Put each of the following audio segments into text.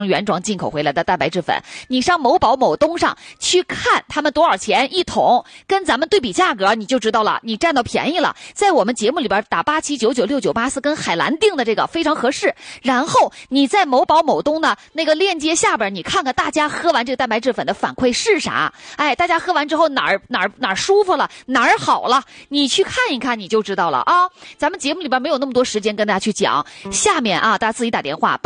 原装进口回来的蛋白质粉，你上某宝某东上去看他们多少钱一桶，跟咱们对比价格，你就知道了，你占到便宜了。在我们节目里边打87996984跟海蓝定的这个非常合适。然后你在某宝某东的那个链接下边，你看看大家喝完这个蛋白质粉的反馈是啥？哎，大家喝完之后哪儿舒服了，哪儿好了，你去看一看你就知道了啊。咱们节目里边没有那么多时间跟大家去讲，下面啊大家自己打电话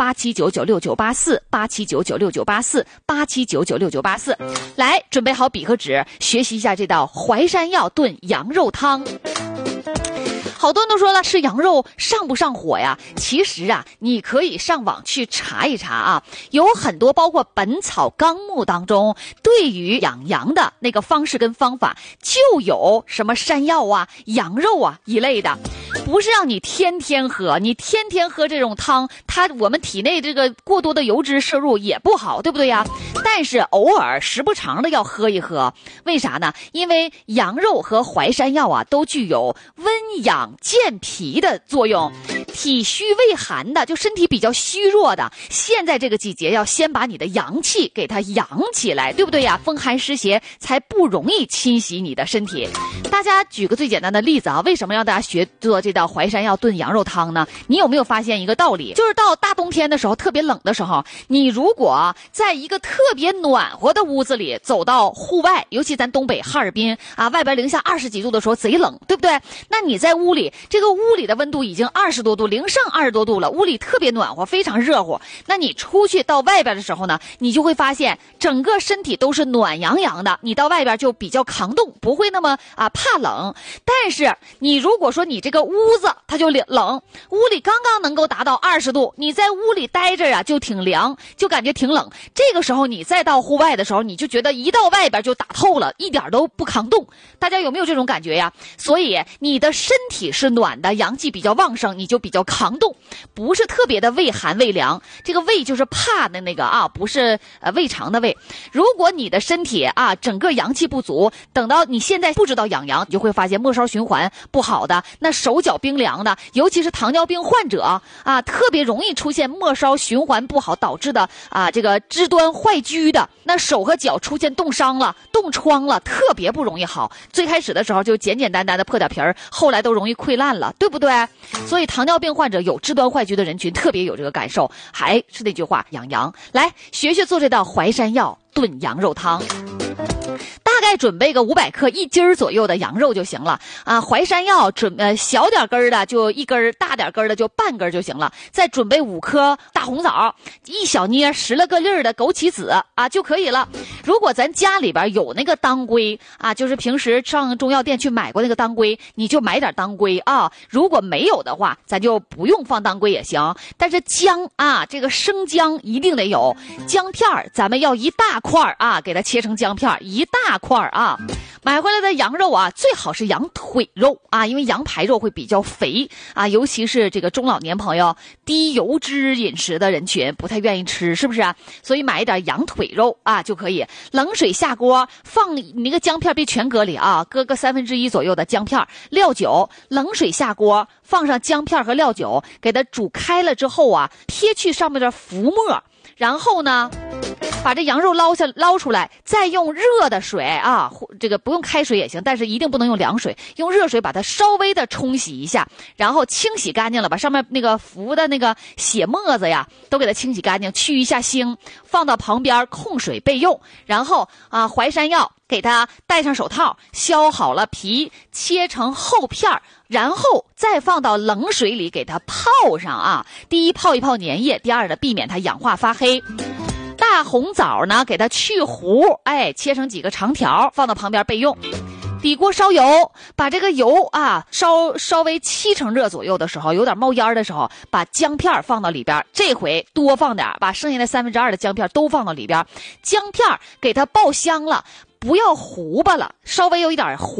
879969848799698487996984，来准备好笔和纸，学习一下这道淮山药炖羊肉汤。好多人都说了，吃羊肉上不上火呀？其实啊，你可以上网去查一查啊，有很多包括《本草纲目》当中对于养羊的那个方式跟方法，就有什么山药啊、羊肉啊一类的。不是让你天天喝，你天天喝这种汤，我们体内这个过多的油脂摄入也不好，对不对呀？但是偶尔时不常的要喝一喝，为啥呢？因为羊肉和淮山药啊都具有温养健脾的作用，体虚胃寒的，就身体比较虚弱的，现在这个季节要先把你的阳气给它养起来，对不对呀？风寒湿邪才不容易侵袭你的身体。大家举个最简单的例子啊，为什么让大家学做这道淮山药炖羊肉汤呢？你有没有发现一个道理，就是到大冬天的时候，特别冷的时候，你如果在一个特别暖和的屋子里走到户外，尤其咱东北哈尔滨啊，外边零下20几度的时候贼冷，对不对？那你在屋里，这个屋里的温度已经20多度，零上20多度了，屋里特别暖和，非常热乎。那你出去到外边的时候呢，你就会发现整个身体都是暖洋洋的，你到外边就比较抗冻，不会那么怕冷。但是你如果说你这个屋子它就冷，屋里刚刚能够达到20度，你在屋里待着啊就挺凉，就感觉挺冷。这个时候你再到户外的时候，你就觉得一到外边就打透了，一点都不抗冻。大家有没有这种感觉呀？所以你的身体是暖的，阳气比较旺盛，你就比较抗冻，不是特别的胃寒胃凉。这个胃就是怕的那个啊，不是胃肠的胃。如果你的身体啊整个阳气不足，等到你现在不知道养阳，你就会发现末梢循环不好的，那手脚冰凉的，尤其是糖尿病患者啊，特别容易出现末梢循环不好导致的这个肢端坏疽的，那手和脚出现冻伤了、冻疮了，特别不容易好。最开始的时候就简简单单的破点皮儿，后来都容易溃烂了，对不对？所以糖尿病患者有肢端坏疽的人群特别有这个感受。还是那句话，养阳，来学学做这道淮山药炖羊肉汤。大概准备个500克1斤左右的羊肉就行了啊。淮山药小点根的就1根，大点根的就半根就行了。再准备5颗大红枣，一小捏拾了个粒儿的枸杞子啊就可以了。如果咱家里边有那个当归啊，就是平时上中药店去买过那个当归，你就买点当归啊。如果没有的话，咱就不用放当归也行。但是姜啊，这个生姜一定得有，姜片咱们要一大块啊，给它切成姜片一大块啊。买回来的羊肉啊，最好是羊腿肉啊，因为羊排肉会比较肥啊，尤其是这个中老年朋友、低油脂饮食的人群不太愿意吃，是不是啊？所以买一点羊腿肉啊就可以。冷水下锅，放你那个姜片别全搁里啊，搁个1/3左右的姜片，料酒，冷水下锅，放上姜片和料酒，给它煮开了之后啊，撇去上面的浮沫，然后呢把这羊肉捞出来，再用热的水啊，这个不用开水也行，但是一定不能用凉水，用热水把它稍微的冲洗一下，然后清洗干净了，把上面那个浮的那个血沫子呀都给它清洗干净，去一下腥，放到旁边控水备用。然后淮山药给它戴上手套，削好了皮，切成厚片，然后再放到冷水里给它泡上啊。第一泡一泡粘液，第二呢避免它氧化发黑。大红枣呢给它去核，切成几个长条，放到旁边备用。底锅烧油，把这个油啊稍微70%热左右的时候，有点冒烟的时候，把姜片放到里边，这回多放点，把剩下的2/3的姜片都放到里边，姜片给它爆香了，不要糊巴了，稍微有一点黄，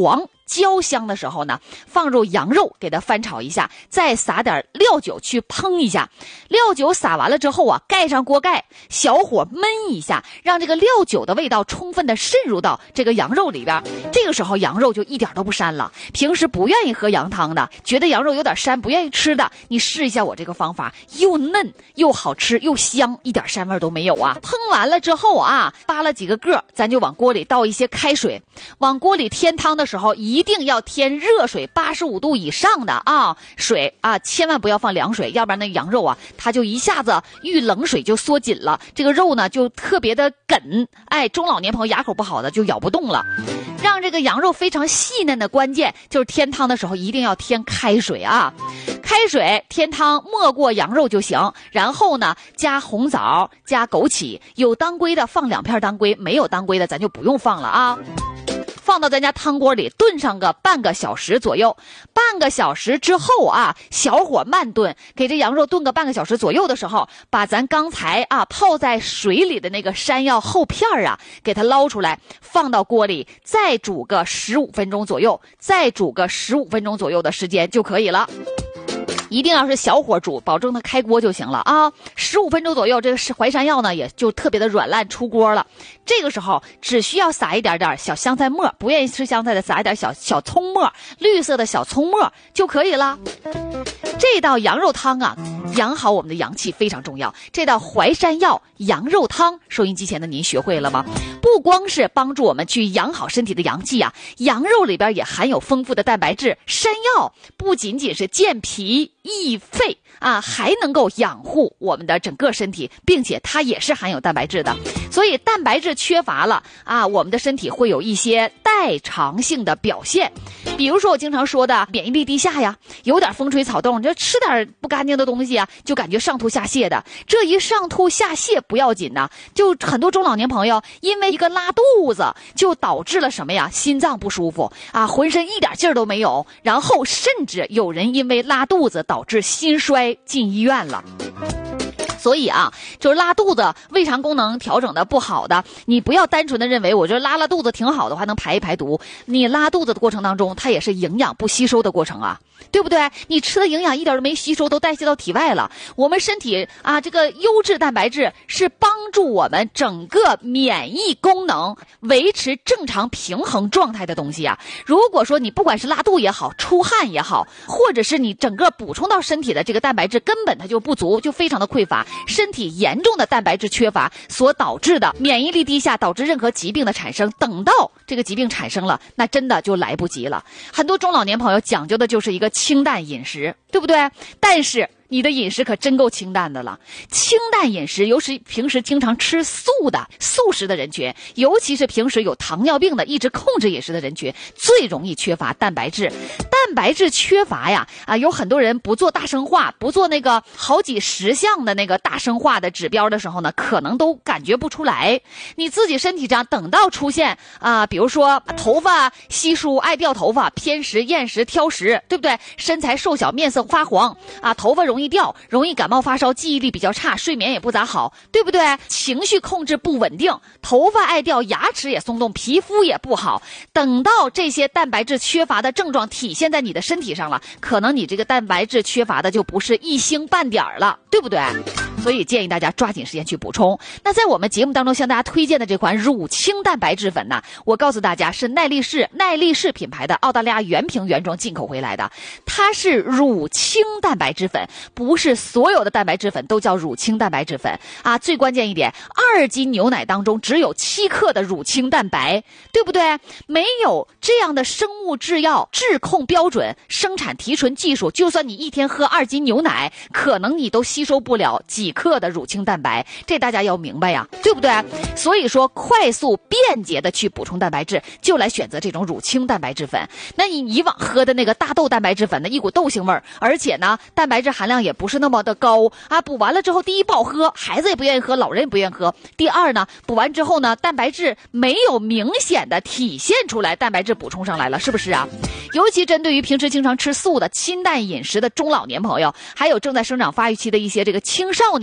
焦香的时候呢，放入羊肉给它翻炒一下，再撒点料酒去烹一下。料酒撒完了之后啊，盖上锅盖，小火焖一下，让这个料酒的味道充分的渗入到这个羊肉里边。这个时候羊肉就一点都不膻了。平时不愿意喝羊汤的，觉得羊肉有点膻不愿意吃的，你试一下我这个方法，又嫩又好吃又香，一点膻味都没有啊。烹完了之后啊，扒了几个个，咱就往锅里倒一些开水。往锅里添汤的时候一定要添热水，85度以上的啊水啊，千万不要放凉水，要不然那羊肉啊它就一下子遇冷水就缩紧了，这个肉呢就特别的梗，中老年朋友牙口不好的就咬不动了。让这个羊肉非常细嫩的关键就是添汤的时候一定要添开水啊，开水添汤没过羊肉就行。然后呢加红枣加枸杞，有当归的放2片当归，没有当归的咱就不用放了啊。放到咱家汤锅里炖上个半个小时左右，半个小时之后啊，小火慢炖，给这羊肉炖个半个小时左右的时候，把咱刚才泡在水里的那个山药厚片啊，给它捞出来，放到锅里，再煮个15分钟左右，再煮个15分钟左右的时间就可以了。一定要是小火煮，保证它开锅就行了啊！15分钟左右，这个淮山药呢也就特别的软烂出锅了。这个时候只需要撒一点点小香菜末，不愿意吃香菜的撒一点小葱末，绿色的小葱末就可以了。这道羊肉汤啊，养好我们的阳气非常重要。这道淮山药羊肉汤，收音机前的您学会了吗？不光是帮助我们去养好身体的阳气啊，羊肉里边也含有丰富的蛋白质。山药不仅仅是健脾益肺啊，还能够养护我们的整个身体，并且它也是含有蛋白质的。所以蛋白质缺乏了啊，我们的身体会有一些代偿性的表现。比如说我经常说的免疫力低下呀，有点风吹草动，就吃点不干净的东西啊，就感觉上吐下泻的。这一上吐下泻不要紧呐，就很多中老年朋友因为一个拉肚子，就导致了什么呀？心脏不舒服啊，浑身一点劲儿都没有，然后甚至有人因为拉肚子导致心衰进医院了。所以啊，就是拉肚子胃肠功能调整的不好的，你不要单纯的认为我这拉肚子挺好的话能排一排毒，你拉肚子的过程当中它也是营养不吸收的过程啊，对不对？你吃的营养一点都没吸收，都代谢到体外了。我们身体啊，这个优质蛋白质是帮助我们整个免疫功能维持正常平衡状态的东西啊。如果说你不管是拉肚也好，出汗也好，或者是你整个补充到身体的这个蛋白质根本它就不足，就非常的匮乏，身体严重的蛋白质缺乏所导致的免疫力低下，导致任何疾病的产生，等到这个疾病产生了，那真的就来不及了。很多中老年朋友讲究的就是一个清淡饮食，对不对？但是你的饮食可真够清淡的了。清淡饮食，尤其平时经常吃素食的人群，尤其是平时有糖尿病的一直控制饮食的人群，最容易缺乏蛋白质。蛋白质缺乏呀，有很多人不做大生化，不做那个好几10项的那个大生化的指标的时候呢，可能都感觉不出来。你自己身体上等到出现比如说头发稀疏、爱掉头发、偏食、厌食、挑食，对不对？身材瘦小、面色发黄头发容易掉，容易感冒发烧，记忆力比较差，睡眠也不咋好，对不对？情绪控制不稳定，头发爱掉，牙齿也松动，皮肤也不好。等到这些蛋白质缺乏的症状体现在你的身体上了，可能你这个蛋白质缺乏的就不是一星半点了，对不对？所以建议大家抓紧时间去补充。那在我们节目当中向大家推荐的这款乳清蛋白质粉呢，我告诉大家是耐力士品牌的澳大利亚原瓶原装进口回来的，它是乳清蛋白质粉，不是所有的蛋白质粉都叫乳清蛋白质粉最关键一点，2斤牛奶当中只有7克的乳清蛋白，对不对？没有这样的生物制药质控标准、生产提纯技术，就算你一天喝2斤牛奶，可能你都吸收不了几克的乳清蛋白，这大家要明白呀，对不对？所以说快速便捷的去补充蛋白质，就来选择这种乳清蛋白质粉。那你以往喝的那个大豆蛋白质粉的一股豆腥味儿，而且呢蛋白质含量也不是那么的高补完了之后，第一不好喝，孩子也不愿意喝，老人也不愿意喝。第二呢，补完之后呢，蛋白质没有明显的体现出来，蛋白质补充上来了，是不是啊？尤其针对于平时经常吃素的清淡饮食的中老年朋友，还有正在生长发育期的一些这个青少年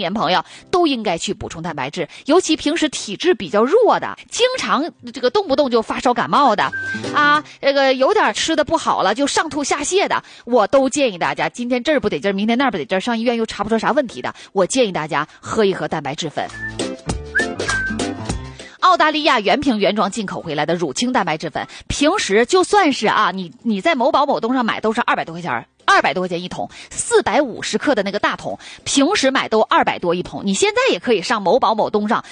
年朋友都应该去补充蛋白质，尤其平时体质比较弱的，经常这个动不动就发烧感冒的啊，这个有点吃的不好了就上吐下泻的，我都建议大家，今天这儿不得劲儿，明天那儿不得劲儿，上医院又查不出啥问题的，我建议大家喝一盒蛋白质粉。澳大利亚原瓶原装进口回来的乳清蛋白质粉，平时就算是啊，你在某宝某东上买都是200多块钱，200多块钱一桶，450克的那个大桶，平时买都200多一桶。你现在也可以上某宝某东上